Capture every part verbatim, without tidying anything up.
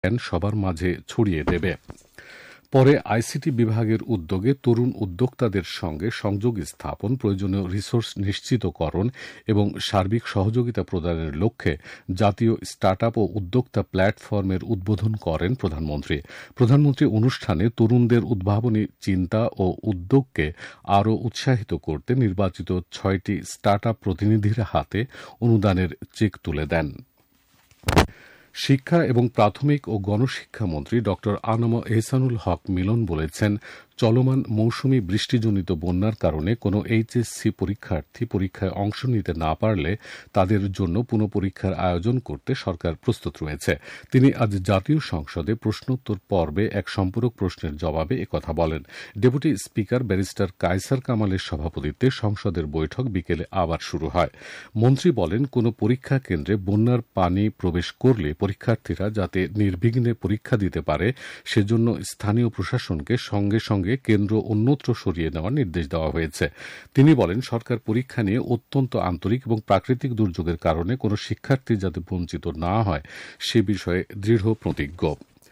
সবার মাঝে ছড়িয়ে দেবে। পরে আইসিটি বিভাগের উদ্যোগে তরুণ উদ্যোক্তাদের সঙ্গে সংযোগ স্থাপন, প্রয়োজনীয় রিসোর্স নিশ্চিতকরণ এবং সার্বিক সহযোগিতা প্রদানের লক্ষ্যে জাতীয় স্টার্ট আপ ও উদ্যোক্তা প্ল্যাটফর্মের উদ্বোধন করেন প্রধানমন্ত্রী। প্রধানমন্ত্রী অনুষ্ঠানে তরুণদের উদ্ভাবনী চিন্তা ও উদ্যোগকে আরও উৎসাহিত করতে নির্বাচিত ছয়টি স্টার্ট আপ প্রতিনিধির হাতে অনুদানের চেক তুলে দেন। শিক্ষা এবং প্রাথমিক ও গণশিক্ষামন্ত্রী ড আনম এহসানুল হক মিলন বলেছেন, চলমান মৌসুমি বৃষ্টিজনিত বন্যার কারণে কোনো এইচএসসি পরীক্ষার্থী পরীক্ষায় অংশ নিতে না পারলে তাদের জন্য পুনঃপরীক্ষার আয়োজন করতে সরকার প্রস্তুত রয়েছে। তিনি আজ জাতীয় সংসদে প্রশ্নোত্তর পর্বে এক সম্পূরক প্রশ্নের জবাবে একথা বলেন। ডেপুটি স্পিকার ব্যারিস্টার কায়সার কামালের সভাপতিত্বে সংসদের বৈঠক বিকেলে আবার শুরু হয়। মন্ত্রী বলেন, কোনো পরীক্ষা কেন্দ্রে বন্যার পানি প্রবেশ করলে পরীক্ষার্থীরা যাতে নির্বিঘ্নে পরীক্ষা দিতে পারে সেজন্য স্থানীয় প্রশাসনকে সঙ্গে সঙ্গে কেন্দ্র অন্যত্র সরিয়ে নেওয়ার নির্দেশ দেওয়া হয়েছে। তিনি বলেন, সরকার পরীক্ষা নিয়ে অত্যন্ত আন্তরিক এবং প্রাকৃতিক দুর্যোগের কারণে কোনো শিক্ষার্থী যাতে বঞ্চিত না হয় সে বিষয়ে দৃঢ় প্রতিজ্ঞ।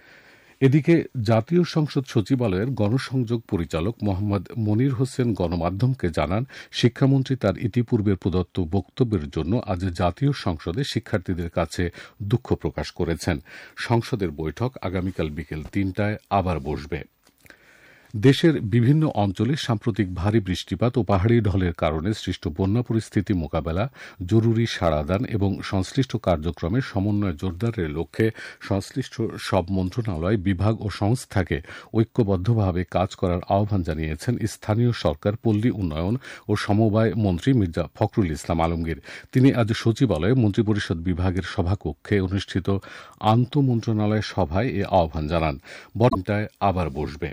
এদিকে জাতীয় সংসদ সচিবালয়ের গণসংযোগ পরিচালক মোহাম্মদ মনির হোসেন গণমাধ্যমকে জানান, শিক্ষামন্ত্রী তার ইতিপূর্বে প্রদত্ত বক্তব্যের জন্য আজ জাতীয় সংসদে শিক্ষার্থীদের কাছে দুঃখ প্রকাশ করেছেন। সংসদের বৈঠক আগামীকাল বিকেল তিনটায় আবার বসবে। দেশের বিভিন্ন অঞ্চলে সাম্প্রতিক ভারী বৃষ্টিপাত ও পাহাড়ি ঢলের কারণে সৃষ্ট বন্যা পরিস্থিতি মোকাবেলা, জরুরি সাড়াদান এবং সংশ্লিষ্ট কার্যক্রমের সমন্বয় জোরদারের লক্ষ্যে সংশ্লিষ্ট সব মন্ত্রণালয়, বিভাগ ও সংস্থাকে ঐক্যবদ্ধভাবে কাজ করার আহ্বান জানিয়েছেন স্থানীয় সরকার, পল্লী উন্নয়ন ও সমবায় মন্ত্রী মির্জা ফখরুল ইসলাম আলমগীর। তিনি আজ সচিবালয়ে মন্ত্রিপরিষদ বিভাগের সভাকক্ষে অনুষ্ঠিত আন্তঃমন্ত্রণালয় সভায় এ আহ্বান জানান। বর্তমানে আবার বসবে।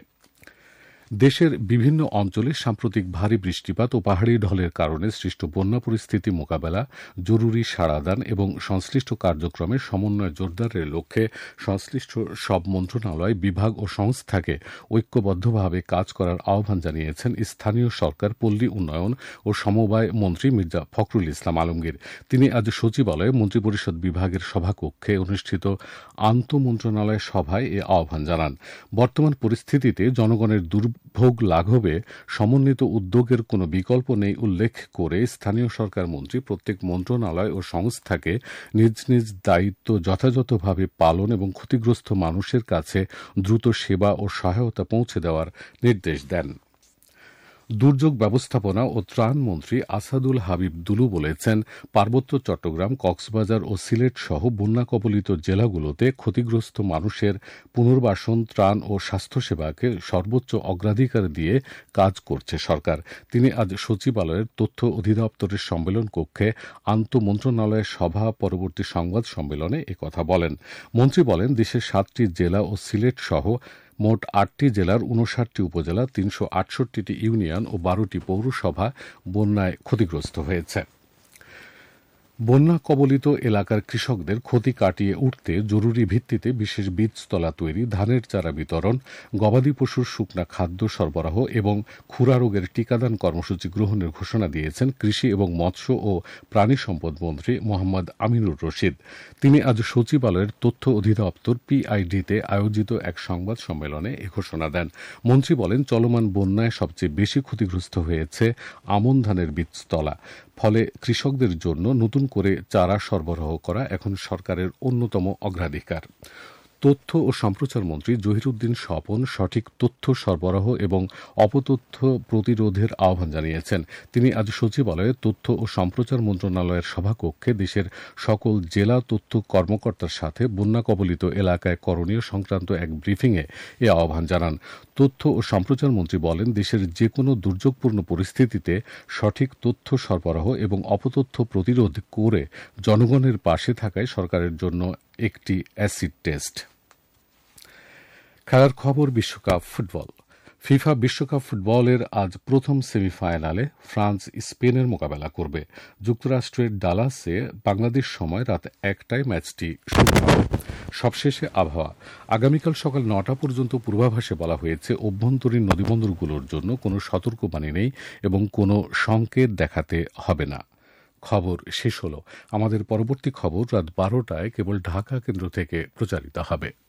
দেশের বিভিন্ন অঞ্চলে সাম্প্রতিক ভারী বৃষ্টিপাত ও পাহাড়ি ঢলের কারণে সৃষ্ট বন্যা পরিস্থিতি মোকাবেলা, জরুরি সাড়াদান এবং সংশ্লিষ্ট কার্যক্রমের সমন্বয় জোরদারের লক্ষ্যে সংশ্লিষ্ট সব মন্ত্রণালয়, বিভাগ ও সংস্থাকে ঐক্যবদ্ধভাবে কাজ করার আহ্বান জানিয়েছেন স্থানীয় সরকার, পল্লী উন্নয়ন ও সমবায় মন্ত্রী মির্জা ফখরুল ইসলাম আলমগীর। তিনি আজ সচিবালয়ে মন্ত্রিপরিষদ বিভাগের সভাকক্ষে অনুষ্ঠিত আন্তঃমন্ত্রণালয় সভায় এ আহ্বান জানান। বর্তমান পরিস্থিতিতে জনগণের দুর্ভোগ লাঘবে সমন্বিত উদ্যোগের কোনো বিকল্প নেই উল্লেখ করে স্থানীয় সরকার মন্ত্রী প্রত্যেক মন্ত্রণালয় ও সংস্থাকে নিজ নিজ দায়িত্ব যথাযথভাবে পালন এবং ক্ষতিগ্রস্ত মানুষের কাছে দ্রুত সেবা ও সহায়তা পৌঁছে দেওয়ার নির্দেশ দেন। দুর্যোগ ব্যবস্থাপনা ও ত্রাণ মন্ত্রী আসাদুল হাবিব দুলু বলেছেন, পার্বত্য চট্টগ্রাম, কক্সবাজার ও সিলেট সহ বন্যা কবলিত জেলাগুলোতে ক্ষতিগ্রস্ত মানুষের পুনর্বাসন, ত্রাণ ও স্বাস্থ্যসেবাকে সর্বোচ্চ অগ্রাধিকার দিয়ে কাজ করছে সরকার। তিনি আজ সচিবালয়ের তথ্য অধিদপ্তরের সম্মেলন কক্ষে আন্তঃমন্ত্রণালয়ের সভা পরবর্তী সংবাদ সম্মেলনে একথা বলেন। মন্ত্রী বলেন, দেশের সাতটি জেলা ও সিলেট সহ মোট আটটি জেলার উনষাটটি উপজেলা, তিনশো আটষট্টিটি ইউনিয়ন ও বারোটি পৌরসভা বন্যায় ক্ষতিগ্রস্ত হয়েছে। বন্যা কবলিত এলাকার কৃষকদের ক্ষতি কাটিয়ে উঠতে জরুরি ভিত্তিতে বিশেষ বীজতলা তৈরি, ধানের চারা বিতরণ, গবাদি পশুর শুকনা খাদ্য সরবরাহ এবং খুরা রোগের টিকাদান কর্মসূচি গ্রহণের ঘোষণা দিয়েছেন কৃষি এবং মৎস্য ও প্রাণী সম্পদ মন্ত্রী মোহাম্মদ আমিনুর রশিদ। তিনি আজ সচিবালয়ের তথ্য অধিদপ্তর পিআইডিতে আয়োজিত এক সংবাদ সম্মেলনে এ ঘোষণা দেন। মন্ত্রী বলেন, চলমান বন্যায় সবচেয়ে বেশি ক্ষতিগ্রস্ত হয়েছে আমন ধানের বীজতলা। ফলে কৃষকদের জন্য নতুন করে চারা সরবরাহ করা এখন সরকারের অন্যতম অগ্রাধিকার। তথ্য ও সম্প্রচার মন্ত্রী জহিরুদ্দিন স্বপন সঠিক তথ্য সরবরাহ এবং অপতথ্য প্রতিরোধের আহ্বান জানিয়েছেন। তিনি আজ সচিবালয়ে তথ্য ও সম্প্রচার মন্ত্রণালয়ের সভাকক্ষে দেশের সকল জেলা তথ্য কর্মকর্তার সাথে বন্যা কবলিত এলাকায় করণীয় সংক্রান্ত এক ব্রিফিংয়ে এ আহ্বান জানান। তথ্য ও সম্প্রচার মন্ত্রী বলেন, দেশের যে কোনো দুর্যোগপূর্ণ পরিস্থিতিতে সঠিক তথ্য সরবরাহ এবং অপতথ্য প্রতিরোধ করে জনগণের পাশে থাকায় সরকারের জন্য একটি অ্যাসিড টেস্ট। খেলার খবর, বিশ্বকাপ ফুটবল। ফিফা বিশ্বকাপ ফুটবলের আজ প্রথম সেমিফাইনালে ফ্রান্স স্পেনের মোকাবেলা করবে। যুক্তরাষ্ট্রের ডালাসে বাংলাদেশ সময় রাত একটায় ম্যাচটি শুরু হবে। সবশেষে আবহাওয়া। আগামীকাল সকাল নটা পর্যন্ত পূর্বাভাসে বলা হয়েছে অভ্যন্তরীণ নদীবন্দরগুলোর জন্য কোনো সতর্কবাণী নেই এবং কোনো সংকেত দেখাতে হবে না। খবর শেষ হল। আমাদের পরবর্তী খবর রাত বারোটায় কেবল ঢাকা কেন্দ্র থেকে প্রচারিত হবে।